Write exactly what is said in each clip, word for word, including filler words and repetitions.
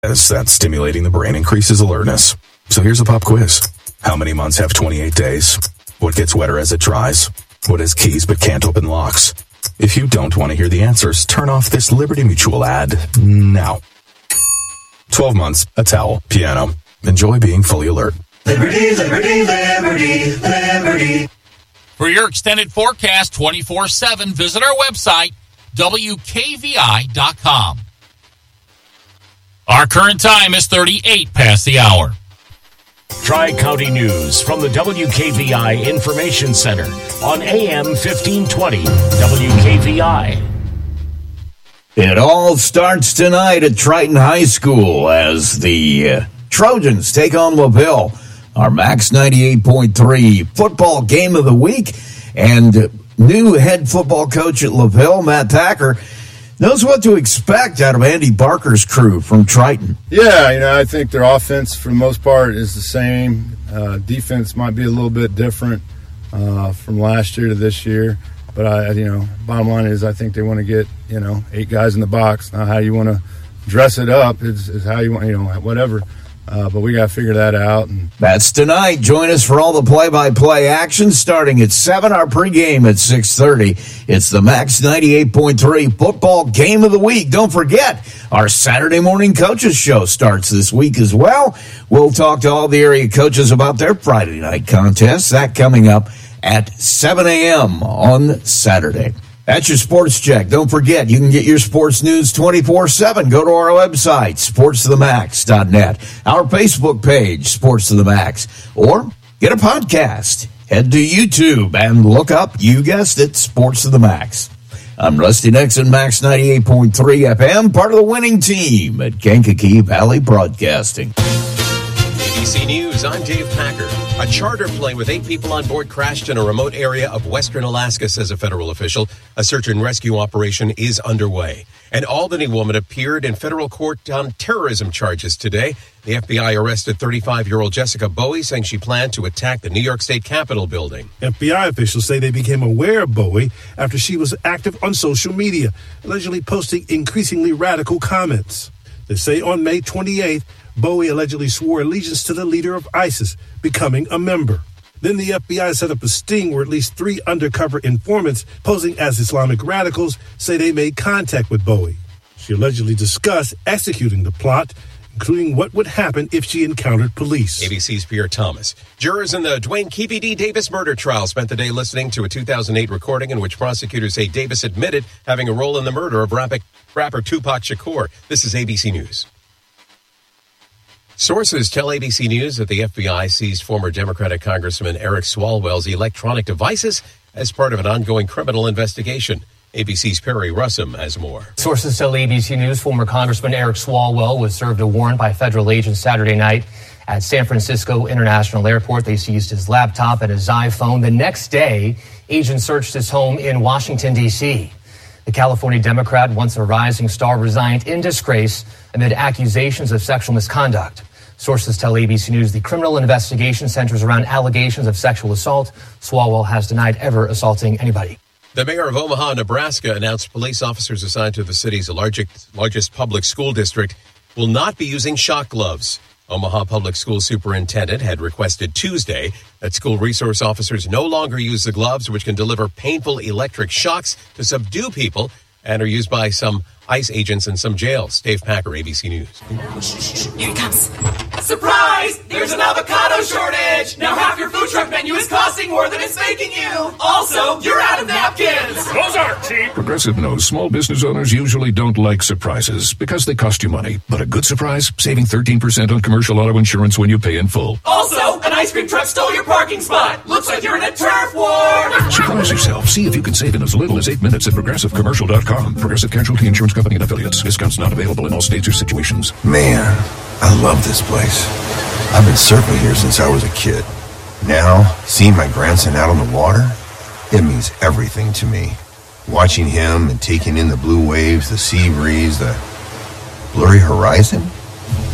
That stimulating the brain increases alertness. So here's a pop quiz. How many months have twenty-eight days? What gets wetter as it dries? What has keys but can't open locks? If you don't want to hear the answers, turn off this Liberty Mutual ad now. twelve months, a towel, piano. Enjoy being fully alert. Liberty, liberty, liberty, liberty. For your extended forecast twenty-four seven, visit our website, W K V I dot com. Our current time is thirty-eight past the hour. Tri-County News from the W K V I Information Center on A M fifteen twenty W K V I. It all starts tonight at Triton High School as the uh, Trojans take on LaVille. Our Max ninety-eight point three football game of the week. And uh, new head football coach at LaVille, Matt Thacker, knows what to expect out of Andy Barker's crew from Triton. Yeah, you know, I think their offense, for the most part, is the same. Uh, defense might be a little bit different uh, from last year to this year. But, I, you know, bottom line is I think they want to get, you know, eight guys in the box. Now, how you want to dress it up is, is how you want, you know, whatever. Uh, but we got to figure that out. And that's tonight. Join us for all the play-by-play action starting at seven. Our pregame at six thirty. It's the Max ninety-eight point three football game of the week. Don't forget, our Saturday morning coaches show starts this week as well. We'll talk to all the area coaches about their Friday night contests. That coming up at seven a.m. on Saturday. That's your sports check. Don't forget, you can get your sports news twenty-four seven. Go to our website, sports to the max dot net, our Facebook page, Sports to the Max, or get a podcast. Head to YouTube and look up, you guessed it, Sports to the Max. I'm Rusty Nixon, Max ninety-eight point three F M, part of the winning team at Kankakee Valley Broadcasting. A B C News, I'm Dave Packer. A charter plane with eight people on board crashed in a remote area of western Alaska, says a federal official. A search and rescue operation is underway. An Albany woman appeared in federal court on terrorism charges today. The F B I arrested thirty-five-year-old Jessica Bowie, saying she planned to attack the New York State Capitol building. F B I officials say they became aware of Bowie after she was active on social media, allegedly posting increasingly radical comments. They say on May twenty-eighth, Bowie allegedly swore allegiance to the leader of ISIS, becoming a member. Then the F B I set up a sting where at least three undercover informants posing as Islamic radicals say they made contact with Bowie. She allegedly discussed executing the plot, including what would happen if she encountered police. A B C's Pierre Thomas. Jurors in the Dwayne Keefe D. Davis murder trial spent the day listening to a two thousand eight recording in which prosecutors say Davis admitted having a role in the murder of rapper, rapper Tupac Shakur. This is A B C News. Sources tell A B C News that the F B I seized former Democratic Congressman Eric Swalwell's electronic devices as part of an ongoing criminal investigation. A B C's Perry Russum has more. Sources tell A B C News former Congressman Eric Swalwell was served a warrant by federal agents Saturday night at San Francisco International Airport. They seized his laptop and his iPhone. The next day, agents searched his home in Washington, D C The California Democrat, once a rising star, resigned in disgrace amid accusations of sexual misconduct. Sources tell A B C News the criminal investigation centers around allegations of sexual assault. Swalwell has denied ever assaulting anybody. The mayor of Omaha, Nebraska, announced police officers assigned to the city's largest, largest public school district will not be using shock gloves. Omaha Public School Superintendent had requested Tuesday that school resource officers no longer use the gloves, which can deliver painful electric shocks to subdue people and are used by some ICE agents in some jails. Dave Packer, A B C News. Here he comes. Surprise! There's an avocado shortage! Now half your food truck menu is costing more than it's making you! Also, you're out of napkins! Those aren't cheap! Progressive knows small business owners usually don't like surprises because they cost you money. But a good surprise? Saving thirteen percent on commercial auto insurance when you pay in full. Also, an ice cream truck stole your parking spot! Looks like you're in a turf war! Surprise yourself. See if you can save in as little as eight minutes at progressive commercial dot com. Progressive Casualty Insurance Company and affiliates. Discounts not available in all states or situations. Man, I love this place. I've been surfing here since I was a kid. Now, seeing my grandson out on the water, it means everything to me. Watching him and taking in the blue waves, the sea breeze, the blurry horizon.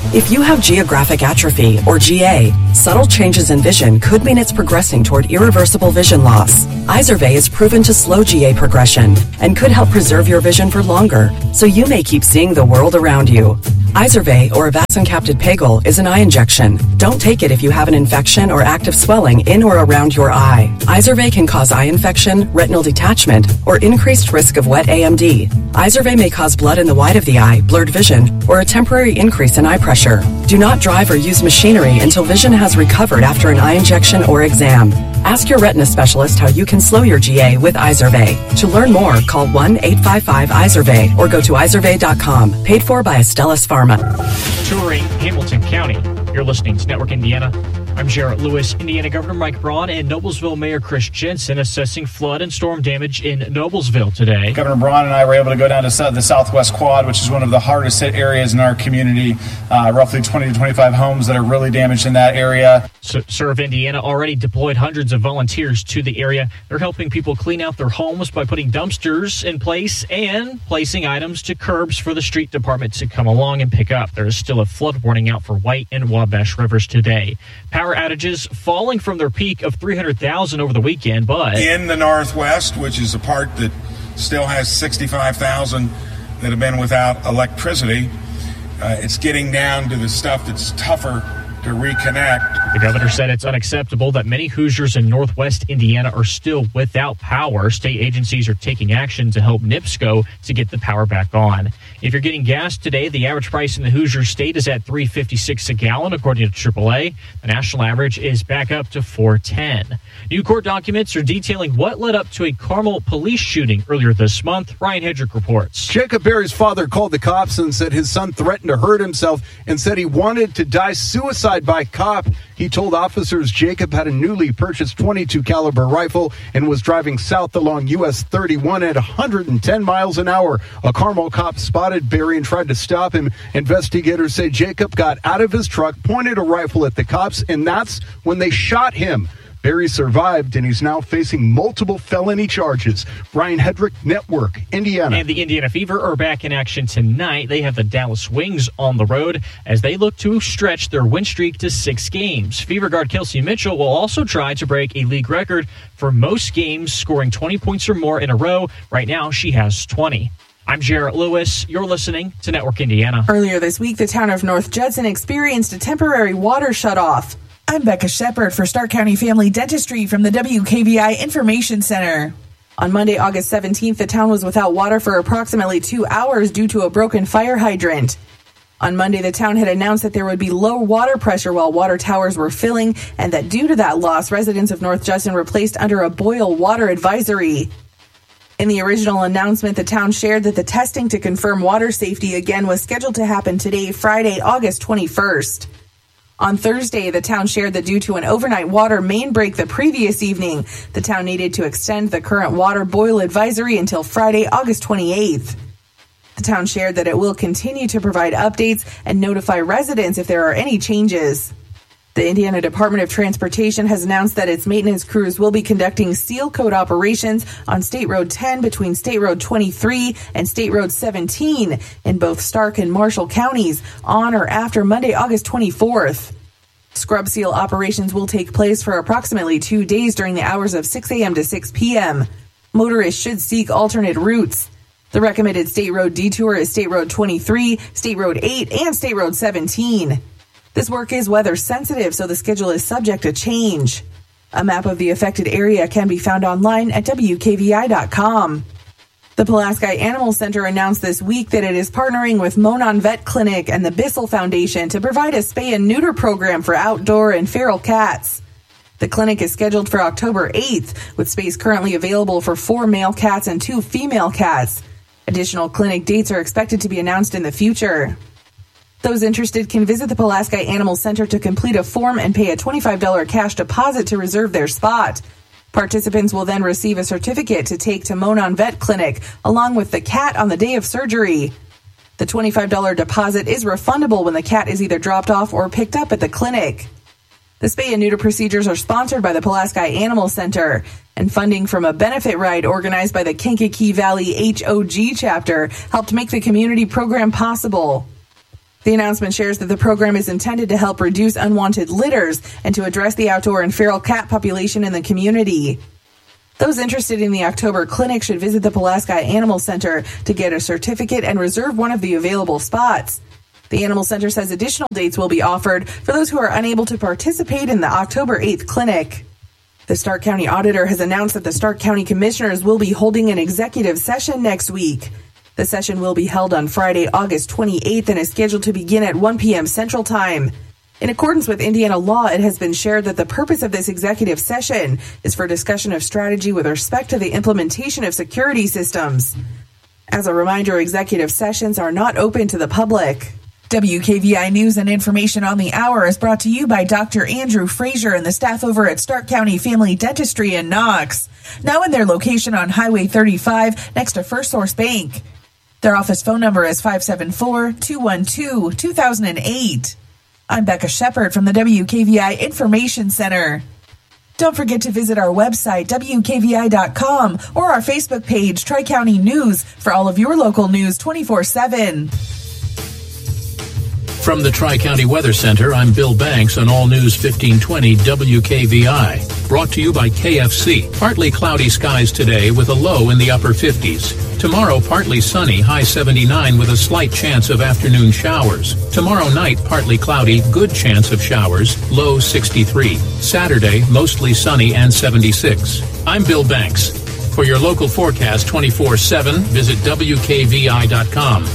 If you have geographic atrophy, or G A, subtle changes in vision could mean it's progressing toward irreversible vision loss. Izervay is proven to slow G A progression and could help preserve your vision for longer, so you may keep seeing the world around you. Izervay, or avacincaptad pegol, is an eye injection. Don't take it if you have an infection or active swelling in or around your eye. Izervay can cause eye infection, retinal detachment, or increased risk of wet A M D. Izervay may cause blood in the white of the eye, blurred vision, or a temporary increase in eye pressure. Do not drive or use machinery until vision has recovered after an eye injection or exam. Ask your retina specialist how you can slow your G A with Izervay. To learn more, call one eight five five Izervay or go to izervay dot com. Paid for by Astellas Pharma. Touring Hamilton County. You're listening to Network Indiana. I'm Jarrett Lewis. Indiana Governor Mike Braun and Noblesville Mayor Chris Jensen assessing flood and storm damage in Noblesville today. Governor Braun and I were able to go down to the Southwest Quad, which is one of the hardest hit areas in our community. Uh, roughly twenty to twenty-five homes that are really damaged in that area. So, Serve Indiana already deployed hundreds of volunteers to the area. They're helping people clean out their homes by putting dumpsters in place and placing items to curbs for the street department to come along and pick up. There is still a flood warning out for White and Wabash Rivers today. Power outages falling from their peak of three hundred thousand over the weekend, but in the Northwest, which is a part that still has sixty-five thousand that have been without electricity, uh, it's getting down to the stuff that's tougher to reconnect. The governor said it's unacceptable that many Hoosiers in Northwest Indiana are still without power. State agencies are taking action to help NIPSCO to get the power back on. If you're getting gas today, the average price in the Hoosier state is at three fifty-six a gallon, according to triple A. The national average is back up to four ten. New court documents are detailing what led up to a Carmel police shooting earlier this month. Ryan Hedrick reports. Jacob Berry's father called the cops and said his son threatened to hurt himself and said he wanted to die suicide by cop. He told officers Jacob had a newly purchased twenty-two caliber rifle and was driving south along U S thirty-one at one hundred ten miles an hour. A Carmel cop spotted Berry and tried to stop him. Investigators say Jacob got out of his truck, pointed a rifle at the cops, and that's when they shot him. Berry survived, and he's now facing multiple felony charges. Brian Hedrick, Network, Indiana. And the Indiana Fever are back in action tonight. They have the Dallas Wings on the road as they look to stretch their win streak to six games. Fever guard Kelsey Mitchell will also try to break a league record for most games, scoring twenty points or more in a row. Right now, she has twenty. I'm Jarrett Lewis. You're listening to Network Indiana. Earlier this week, the town of North Judson experienced a temporary water shutoff. I'm Becca Shepard for Stark County Family Dentistry from the W K V I Information Center. On Monday, August seventeenth, the town was without water for approximately two hours due to a broken fire hydrant. On Monday, the town had announced that there would be low water pressure while water towers were filling, and that due to that loss, residents of North Judson were placed under a boil water advisory. In the original announcement, the town shared that the testing to confirm water safety again was scheduled to happen today, Friday, August twenty-first. On Thursday, the town shared that due to an overnight water main break the previous evening, the town needed to extend the current water boil advisory until Friday, August twenty-eighth. The town shared that it will continue to provide updates and notify residents if there are any changes. The Indiana Department of Transportation has announced that its maintenance crews will be conducting seal coat operations on State Road ten between State Road twenty-three and State Road seventeen in both Stark and Marshall counties on or after Monday, August twenty-fourth. Scrub seal operations will take place for approximately two days during the hours of six a.m. to six p.m. Motorists should seek alternate routes. The recommended State Road detour is State Road twenty-three, State Road eight, and State Road seventeen. This work is weather sensitive, so the schedule is subject to change. A map of the affected area can be found online at W K V I dot com. The Pulaski Animal Center announced this week that it is partnering with Monon Vet Clinic and the Bissell Foundation to provide a spay and neuter program for outdoor and feral cats. The clinic is scheduled for October eighth, with space currently available for four male cats and two female cats. Additional clinic dates are expected to be announced in the future. Those interested can visit the Pulaski Animal Center to complete a form and pay a twenty-five dollars cash deposit to reserve their spot. Participants will then receive a certificate to take to Monon Vet Clinic, along with the cat on the day of surgery. The twenty-five dollars deposit is refundable when the cat is either dropped off or picked up at the clinic. The spay and neuter procedures are sponsored by the Pulaski Animal Center, and funding from a benefit ride organized by the Kankakee Valley H O G chapter helped make the community program possible. The announcement shares that the program is intended to help reduce unwanted litters and to address the outdoor and feral cat population in the community. Those interested in the October clinic should visit the Pulaski Animal Center to get a certificate and reserve one of the available spots. The Animal Center says additional dates will be offered for those who are unable to participate in the October eighth clinic. The Stark County Auditor has announced that the Stark County Commissioners will be holding an executive session next week. The session will be held on Friday, August twenty-eighth, and is scheduled to begin at one p.m. Central Time. In accordance with Indiana law, it has been shared that the purpose of this executive session is for discussion of strategy with respect to the implementation of security systems. As a reminder, executive sessions are not open to the public. W K V I News and Information on the Hour is brought to you by Doctor Andrew Frazier and the staff over at Stark County Family Dentistry in Knox. Now in their location on Highway thirty-five next to First Source Bank. Their office phone number is five seven four, two one two, two thousand eight. I'm Becca Shepard from the W K V I Information Center. Don't forget to visit our website, W K V I dot com, or our Facebook page, Tri-County News, for all of your local news twenty-four seven. From the Tri-County Weather Center, I'm Bill Banks on All News fifteen twenty W K V I. Brought to you by K F C. Partly cloudy skies today with a low in the upper fifties. Tomorrow, partly sunny, high seventy-nine with a slight chance of afternoon showers. Tomorrow night, partly cloudy, good chance of showers, low sixty-three. Saturday, mostly sunny and seventy-six. I'm Bill Banks. For your local forecast twenty-four seven, visit W K V I dot com.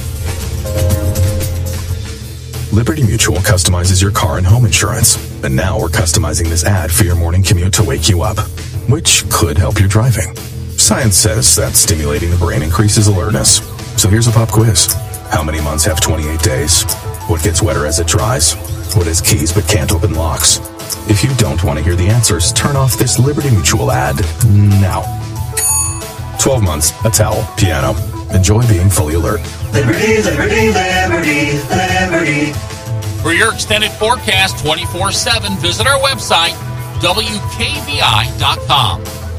Liberty Mutual customizes your car and home insurance. And now we're customizing this ad for your morning commute to wake you up, which could help your driving. Science says that stimulating the brain increases alertness. So here's a pop quiz. How many months have twenty-eight days? What gets wetter as it dries? What has keys but can't open locks? If you don't want to hear the answers, turn off this Liberty Mutual ad now. twelve months, a towel, piano. Enjoy being fully alert. Liberty, liberty, liberty, liberty. For your extended forecast twenty-four seven, visit our website, W K V I dot com.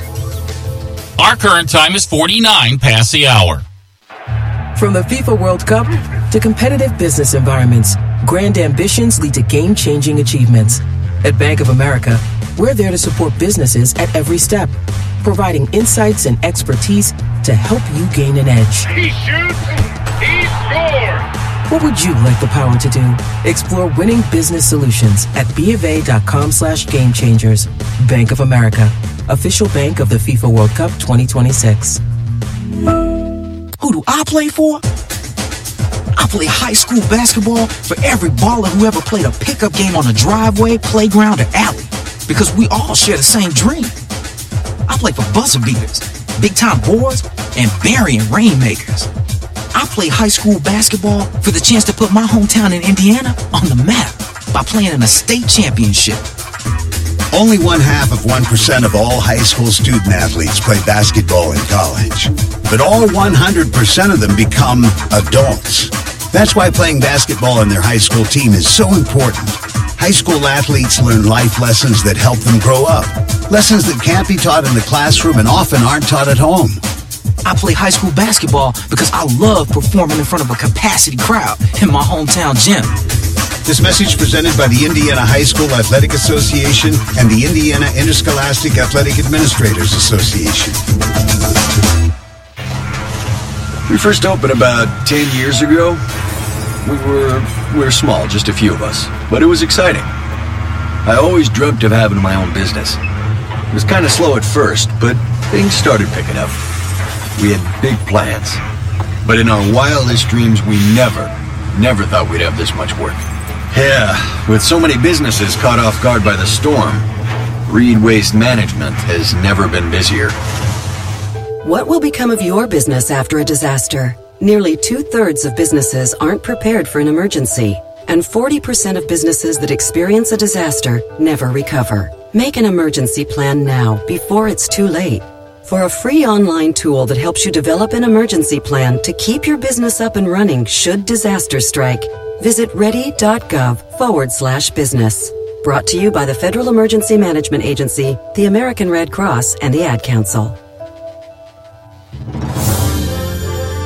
Our current time is forty-nine past the hour. From the FIFA World Cup to competitive business environments, grand ambitions lead to game-changing achievements. At Bank of America, we're there to support businesses at every step, providing insights and expertise to help you gain an edge. He shoots, he scores! What would you like the power to do? Explore winning business solutions at BofA.com slash game changers. Bank of America, official bank of the FIFA World Cup twenty twenty-six. Who do I play for? I play high school basketball for every baller who ever played a pickup game on a driveway, playground, or alley. Because we all share the same dream. I play for buzzer beaters, big-time boards, and burying rainmakers. I play high school basketball for the chance to put my hometown in Indiana on the map by playing in a state championship. Only one half of one percent of all high school student athletes play basketball in college. But all one hundred percent of them become adults. That's why playing basketball on their high school team is so important. High school athletes learn life lessons that help them grow up. Lessons that can't be taught in the classroom and often aren't taught at home. I play high school basketball because I love performing in front of a capacity crowd in my hometown gym. This message presented by the Indiana High School Athletic Association and the Indiana Interscholastic Athletic Administrators Association. We first opened about ten years ago. We were we were small, just a few of us, but it was exciting. I always dreamt of having my own business. It was kind of slow at first, but things started picking up. We had big plans, but in our wildest dreams, we never, never thought we'd have this much work. Yeah, with so many businesses caught off guard by the storm, Reed Waste Management has never been busier. What will become of your business after a disaster? Nearly two-thirds of businesses aren't prepared for an emergency, and forty percent of businesses that experience a disaster never recover. Make an emergency plan now, before it's too late. For a free online tool that helps you develop an emergency plan to keep your business up and running should disaster strike, visit ready.gov forward slash business. Brought to you by the Federal Emergency Management Agency, the American Red Cross, and the Ad Council. Keystone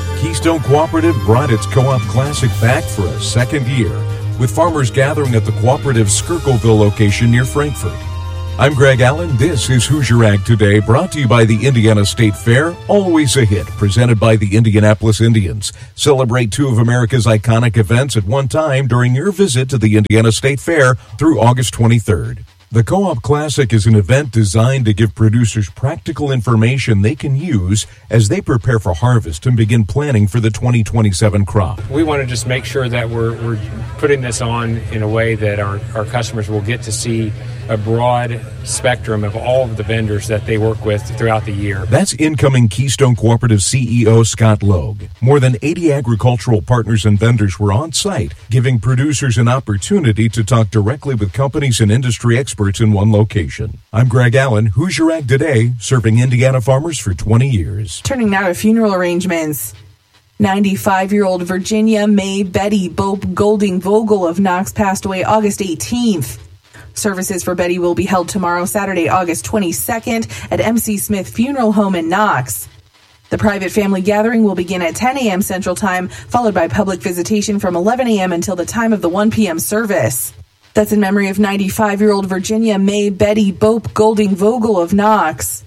Keystone Cooperative brought its Co-op Classic back for a second year, with farmers gathering at the Cooperative's Skirkleville location near Frankfort. I'm Greg Allen. This is Hoosier Ag Today, brought to you by the Indiana State Fair, always a hit, presented by the Indianapolis Indians. Celebrate two of America's iconic events at one time during your visit to the Indiana State Fair through August twenty-third. The Co-op Classic is an event designed to give producers practical information they can use as they prepare for harvest and begin planning for the twenty twenty-seven crop. We want to just make sure that we're, we're putting this on in a way that our, our customers will get to see a broad spectrum of all of the vendors that they work with throughout the year. That's incoming Keystone Cooperative C E O Scott Logue. More than eighty agricultural partners and vendors were on site, giving producers an opportunity to talk directly with companies and industry experts in one location. I'm Greg Allen, Hoosier Ag Today, serving Indiana farmers for twenty years. Turning now to funeral arrangements. ninety-five-year-old Virginia May Betty Bope Golding Vogel of Knox passed away August eighteenth. Services for Betty will be held tomorrow, Saturday, August twenty-second, at M C Smith Funeral Home in Knox. The private family gathering will begin at ten a.m. Central Time, followed by public visitation from eleven a.m. until the time of the one p.m. service. That's in memory of ninety-five-year-old Virginia May Betty Bope Golding Vogel of Knox.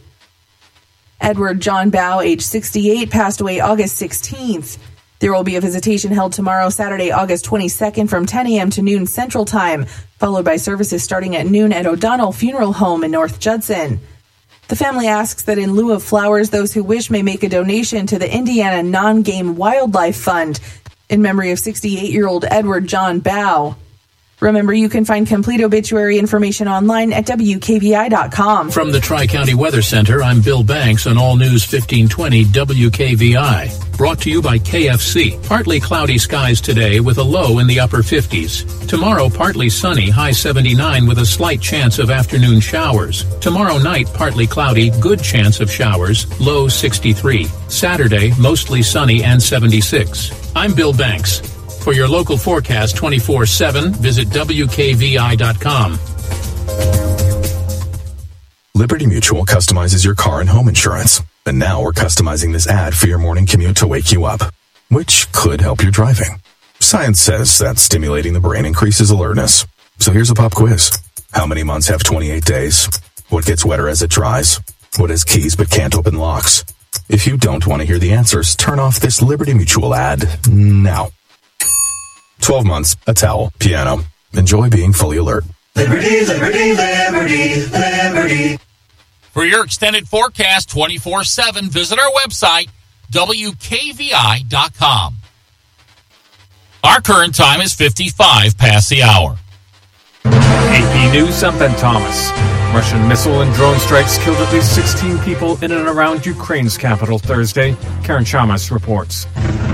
Edward John Bow, age sixty-eight, passed away August sixteenth. There will be a visitation held tomorrow, Saturday, August twenty-second, from ten a.m. to noon Central Time, followed by services starting at noon at O'Donnell Funeral Home in North Judson. The family asks that in lieu of flowers, those who wish may make a donation to the Indiana Non-Game Wildlife Fund in memory of sixty-eight-year-old Edward John Bow. Remember, you can find complete obituary information online at W K V I dot com. From the Tri-County Weather Center, I'm Bill Banks on All News fifteen twenty W K V I. Brought to you by K F C. Partly cloudy skies today with a low in the upper fifties. Tomorrow, partly sunny, high seventy-nine with a slight chance of afternoon showers. Tomorrow night, partly cloudy, good chance of showers, low sixty-three. Saturday, mostly sunny and seventy-six. I'm Bill Banks. For your local forecast twenty-four seven, visit W K V I dot com. Liberty Mutual customizes your car and home insurance. And now we're customizing this ad for your morning commute to wake you up, which could help your driving. Science says that stimulating the brain increases alertness. So here's a pop quiz. How many months have twenty-eight days? What gets wetter as it dries? What has keys but can't open locks? If you don't want to hear the answers, turn off this Liberty Mutual ad now. twelve months, a towel, piano. Enjoy being fully alert. Liberty, liberty, liberty, liberty. For your extended forecast twenty-four seven, visit our website, W K V I dot com. Our current time is fifty-five past the hour. A P News, I'm Ben Thomas. Russian missile and drone strikes killed at least sixteen people in and around Ukraine's capital Thursday. Karen Chamas reports.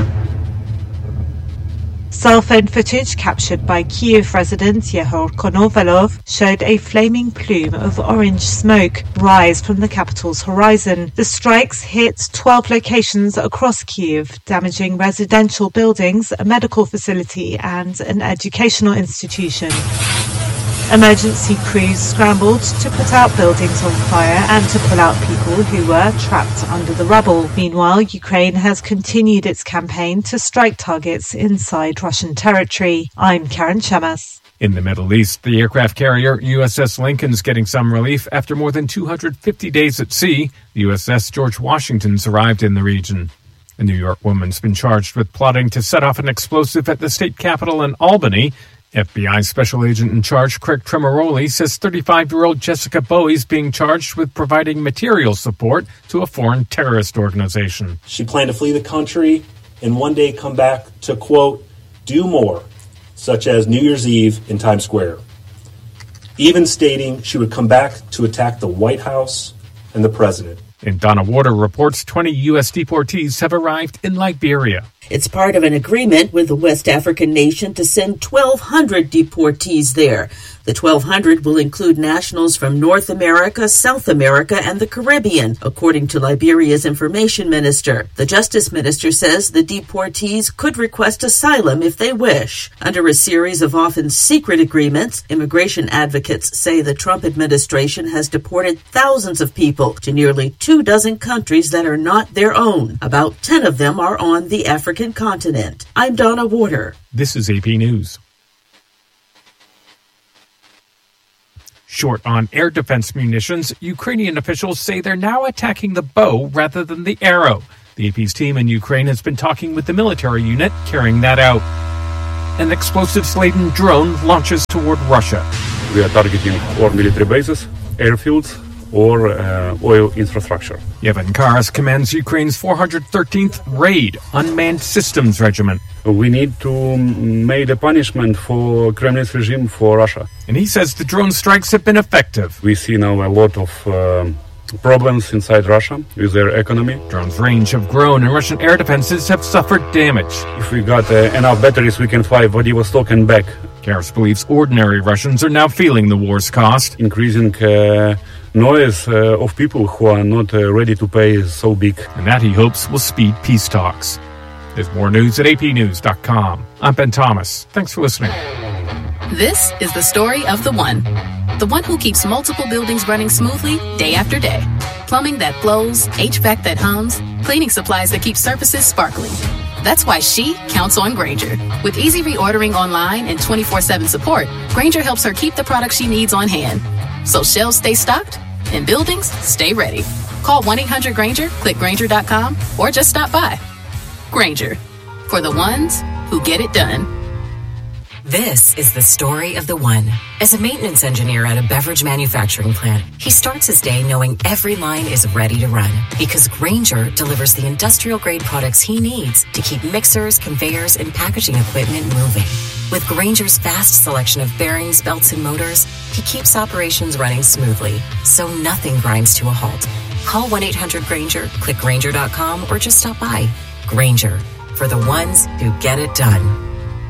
Cell phone footage captured by Kyiv resident Yehor Konovalov showed a flaming plume of orange smoke rise from the capital's horizon. The strikes hit twelve locations across Kyiv, damaging residential buildings, a medical facility, and an educational institution. Emergency crews scrambled to put out buildings on fire and to pull out people who were trapped under the rubble. Meanwhile, Ukraine has continued its campaign to strike targets inside Russian territory. I'm Karen Chamas. In the Middle East, the aircraft carrier U S S Lincoln's getting some relief after more than two hundred fifty days at sea. The U S S George Washington's arrived in the region. A New York woman's been charged with plotting to set off an explosive at the state capitol in Albany. F B I Special Agent in charge Craig Tremoroli says thirty-five-year-old Jessica Bowie is being charged with providing material support to a foreign terrorist organization. She planned to flee the country and one day come back to, quote, do more, such as New Year's Eve in Times Square, even stating she would come back to attack the White House and the president. And Donna Warder reports twenty U S deportees have arrived in Liberia. It's part of an agreement with the West African nation to send twelve hundred deportees there. The twelve hundred will include nationals from North America, South America, and the Caribbean, according to Liberia's information minister. The justice minister says the deportees could request asylum if they wish. Under a series of often secret agreements, immigration advocates say the Trump administration has deported thousands of people to nearly two dozen countries that are not their own. About ten of them are on the African African continent. I'm Donna Warder. This is A P News. Short on air defense munitions, Ukrainian officials say they're now attacking the bow rather than the arrow. The A P's team in Ukraine has been talking with the military unit carrying that out. An explosives-laden drone launches toward Russia. We are targeting or military bases, airfields, or uh, oil infrastructure. Yevhen Karas commands Ukraine's four hundred thirteenth RAID, Unmanned Systems Regiment. We need to make a punishment for Kremlin's regime for Russia. And he says the drone strikes have been effective. We see now a lot of uh, problems inside Russia with their economy. Drones' range have grown and Russian air defenses have suffered damage. If we got uh, enough batteries, we can fly Vladivostok and back. Karas believes ordinary Russians are now feeling the war's cost. Increasing uh, noise uh, of people who are not uh, ready to pay so big. And that, he hopes, will speed peace talks. There's more news at A P news dot com. I'm Ben Thomas. Thanks for listening. This is the story of the one. The one who keeps multiple buildings running smoothly day after day. Plumbing that flows, H V A C that hums, cleaning supplies that keep surfaces sparkling. That's why she counts on Grainger. With easy reordering online and twenty-four seven support, Grainger helps her keep the products she needs on hand. So shelves stay stocked and buildings stay ready. Call one eight hundred Grainger, click Grainger dot com, or just stop by. Grainger, for the ones who get it done. This is the story of the one. As a maintenance engineer at a beverage manufacturing plant, he starts his day knowing every line is ready to run because Grainger delivers the industrial-grade products he needs to keep mixers, conveyors, and packaging equipment moving. With Grainger's vast selection of bearings, belts, and motors, he keeps operations running smoothly, so nothing grinds to a halt. Call one eight hundred Grainger, click Grainger dot com, or just stop by. Grainger, for the ones who get it done.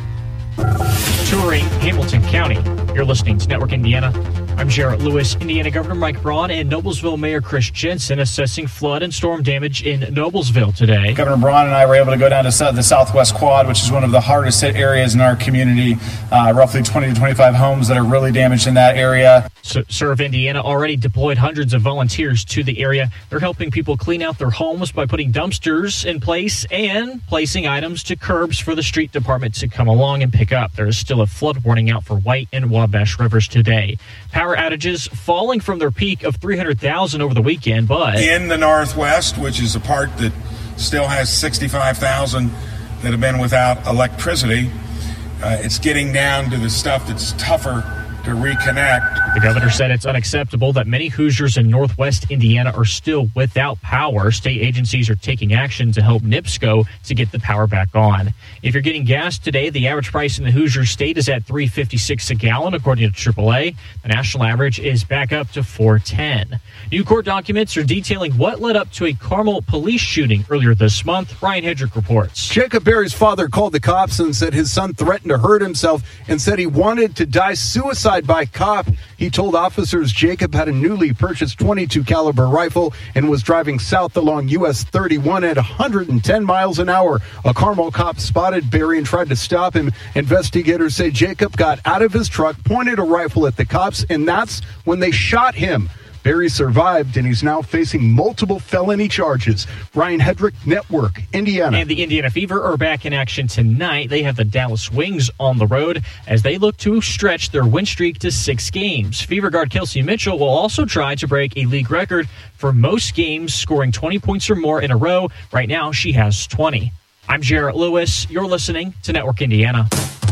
Touring Hamilton County. You're listening to Network Indiana. I'm Jarrett Lewis. Indiana Governor Mike Braun and Noblesville Mayor Chris Jensen assessing flood and storm damage in Noblesville today. Governor Braun and I were able to go down to the Southwest Quad, which is one of the hardest hit areas in our community. Uh, roughly twenty to twenty-five homes that are really damaged in that area. So, Serve Indiana already deployed hundreds of volunteers to the area. They're helping people clean out their homes by putting dumpsters in place and placing items to curbs for the street department to come along and pick up. There is still a flood warning out for White and Wabash Rivers today. Power outages falling from their peak of three hundred thousand over the weekend, but in the Northwest, which is a part that still has sixty-five thousand that have been without electricity, uh, it's getting down to the stuff that's tougher to reconnect. The governor said it's unacceptable that many Hoosiers in Northwest Indiana are still without power. State agencies are taking action to help NIPSCO to get the power back on. If you're getting gas today, the average price in the Hoosier state is at three fifty-six a gallon, according to triple A. The national average is back up to four ten. New court documents are detailing what led up to a Carmel police shooting earlier this month. Ryan Hedrick reports. Jacob Berry's father called the cops and said his son threatened to hurt himself and said he wanted to die suicide by cop. He told officers Jacob had a newly purchased twenty-two caliber rifle and was driving south along U S thirty-one at one hundred ten miles an hour. A Carmel cop spotted Berry and tried to stop him. Investigators say Jacob got out of his truck, pointed a rifle at the cops, and that's when they shot him. Berry survived, and he's now facing multiple felony charges. Ryan Hedrick, Network, Indiana. And the Indiana Fever are back in action tonight. They have the Dallas Wings on the road as they look to stretch their win streak to six games. Fever guard Kelsey Mitchell will also try to break a league record for most games, scoring twenty points or more in a row. Right now, she has twenty. I'm Jarrett Lewis. You're listening to Network Indiana.